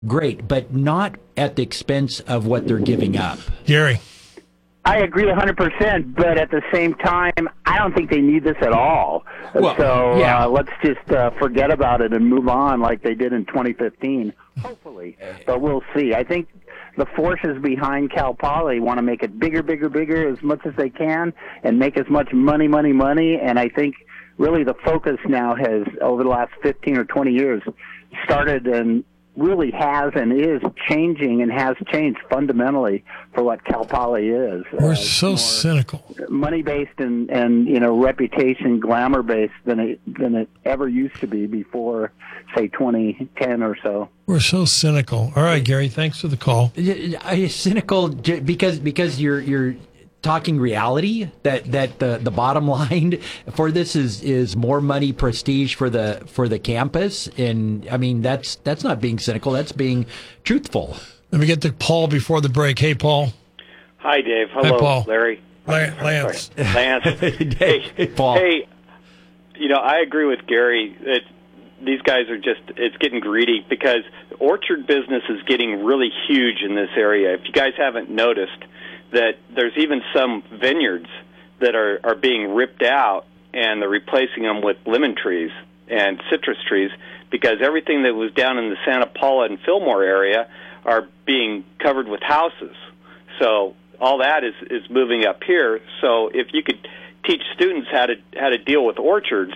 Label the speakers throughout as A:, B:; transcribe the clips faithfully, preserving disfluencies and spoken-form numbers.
A: great, but not at the expense of what they're giving up.
B: Gary.
C: I agree one hundred percent, but at the same time, I don't think they need this at all.
A: Well,
C: so
A: yeah.
C: uh, let's just uh, forget about it and move on like they did in twenty fifteen, hopefully. But we'll see. I think the forces behind Cal Poly want to make it bigger, bigger, bigger as much as they can and make as much money, money, money. And I think really the focus now has, over the last fifteen or twenty years, started and really has and is changing and has changed fundamentally for what Cal Poly is.
B: We're
C: uh,
B: so cynical.
C: Money-based and, and, you know, reputation, glamour-based than it, than it ever used to be before, say, twenty ten or so.
B: We're so cynical. All right, Gary, thanks for the call.
A: I cynical because because you're you're talking reality that that the the bottom line for this is is more money, prestige for the for the campus, and I mean that's that's not being cynical, that's being truthful.
B: Let me get to Paul before the break. Hey, Paul.
D: Hi, Dave. Hello,
B: Hi, Paul.
D: Larry.
B: Lance.
D: Lance.
A: hey, hey, Paul.
D: Hey, you know, I agree with Gary that these guys are just, it's getting greedy because orchard business is getting really huge in this area. If you guys haven't noticed, that there's even some vineyards that are, are being ripped out and they're replacing them with lemon trees and citrus trees because everything that was down in the Santa Paula and Fillmore area are being covered with houses. So all that is, is moving up here. So if you could teach students how to how to deal with orchards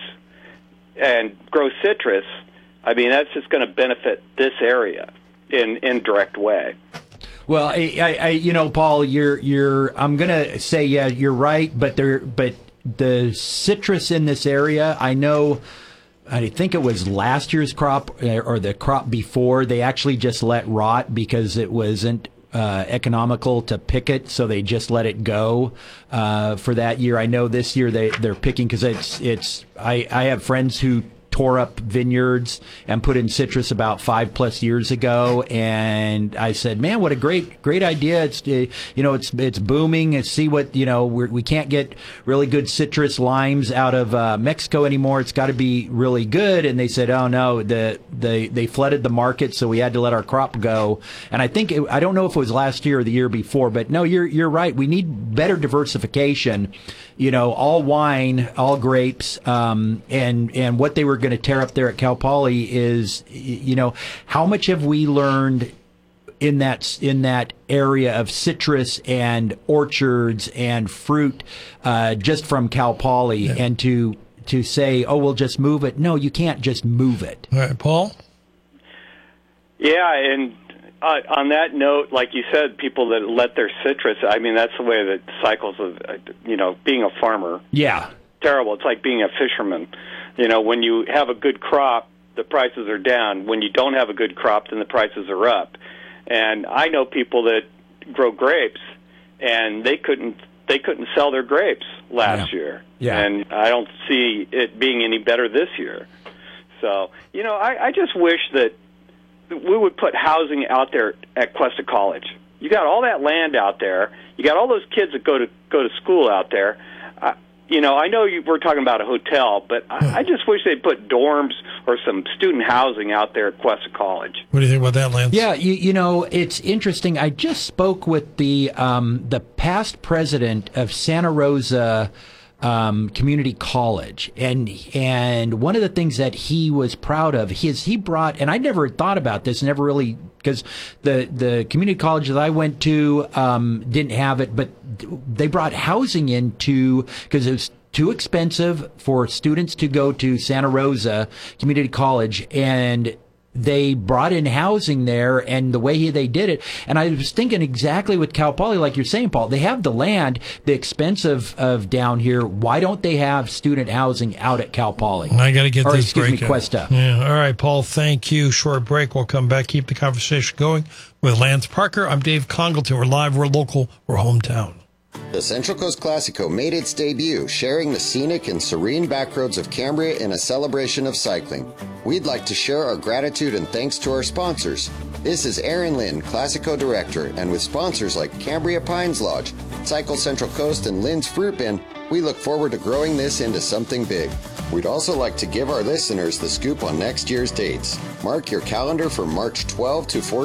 D: and grow citrus, I mean, that's just going to benefit this area in in direct way.
A: Well, I, I, I, you know, Paul, you're, you're. I'm gonna say, yeah, you're right, but there, but the citrus in this area, I know. I think it was last year's crop or the crop before. They actually just let rot because it wasn't uh, economical to pick it, so they just let it go uh, for that year. I know this year they they're picking because it's it's. I I have friends who tore up vineyards and put in citrus about five plus years ago, and I said, "Man, what a great great idea! It's uh, you know it's it's booming. And see what you know we're, we can't get really good citrus limes out of uh, Mexico anymore. It's got to be really good." And they said, "Oh no, the they they flooded the market, so we had to let our crop go." And I think it, I don't know if it was last year or the year before, but no, you're you're right. We need better diversification. You know, all wine, all grapes, um, and and what they were going to tear up there at Cal Poly is, you know, how much have we learned in that in that area of citrus and orchards and fruit uh, just from Cal Poly, yeah. and to to say, oh, we'll just move it. No, you can't just move it.
B: All right, Paul.
D: Yeah, and. Uh, on that note, like you said, people that let their citrus, I mean, that's the way that cycles of, uh, you know, being a farmer.
A: Yeah.
D: Terrible. It's like being a fisherman. You know, when you have a good crop, the prices are down. When you don't have a good crop, then the prices are up. And I know people that grow grapes, and they couldn't they couldn't sell their grapes last
A: yeah.
D: year.
A: Yeah.
D: And I don't see it being any better this year. So, you know, I, I just wish that we would put housing out there at Cuesta College. You got all that land out there. You got all those kids that go to go to school out there. Uh, you know, I know you, we're talking about a hotel, but I, I just wish they'd put dorms or some student housing out there at Cuesta College.
B: What do you think about that, Lance?
A: Yeah, you, you know, it's interesting. I just spoke with the um, the past president of Santa Rosa Um, community college, and and one of the things that he was proud of is he brought, and I never thought about this, never really, because the the community college that I went to um, didn't have it, but they brought housing into, because it was too expensive for students to go to Santa Rosa Community College, and they brought in housing there, and the way they did it. And I was thinking exactly with Cal Poly, like you're saying, Paul, they have the land, the expense of, of down here. Why don't they have student housing out at Cal Poly?
B: I got to get
A: or,
B: this
A: excuse
B: break
A: me, Cuesta.
B: Yeah. All right, Paul, thank you. Short break. We'll come back, keep the conversation going with Lance Parker. I'm Dave Congleton. We're live, we're local, we're hometown.
E: The Central Coast Classico made its debut, sharing the scenic and serene backroads of Cambria in a celebration of cycling. We'd like to share our gratitude and thanks to our sponsors. This is Aaron Lynn, Classico Director, and with sponsors like Cambria Pines Lodge, Cycle Central Coast, and Lynn's Fruit Bin, we look forward to growing this into something big. We'd also like to give our listeners the scoop on next year's dates. Mark your calendar for March twelfth to